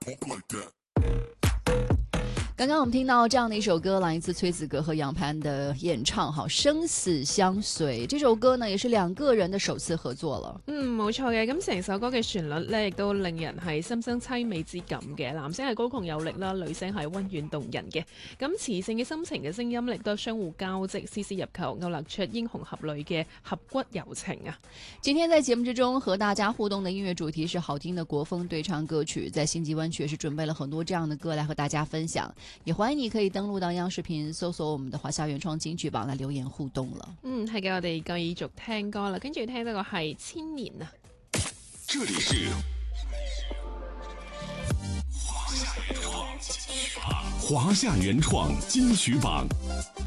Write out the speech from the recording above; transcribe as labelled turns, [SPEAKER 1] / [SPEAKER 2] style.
[SPEAKER 1] 刚刚我们听到这样的一首歌，来自崔子格和杨潘的演唱，好，生死相隨。這首歌呢，也是兩個人的首次合作了。
[SPEAKER 2] 冇錯嘅。咁成首歌嘅旋律咧，亦都令人係心生凄美之感嘅。男聲係高窮有力啦，女聲係溫軟動人嘅。咁磁性嘅心情嘅聲音，亦都相互交織，絲絲入扣，勾勒出英雄俠侶嘅俠骨柔情啊！
[SPEAKER 1] 今天在節目之中和大家互動的音樂主題是好聽的國風對唱歌曲，在星際灣區也是準備了很多這樣的歌來和大家分享。也歡迎你可以登錄到央視頻搜索我們的華夏原創金曲榜來留言互動了。
[SPEAKER 2] 係嘅，我哋繼續聽歌啦，跟住聽到個係千年啊。
[SPEAKER 3] 這裡是華夏原創金曲榜。